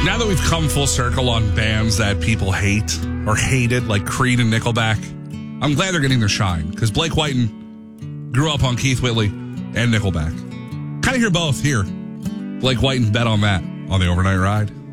Now that we'we've come full circle on bands that people hate or hated, like Creed and Nickelback, I'm glad they're getting their shine, because Blake Whiten grew up on Keith Whitley and Nickelback. Kind of hear both here. Blake Whiten bet on that on the Overnight Ride.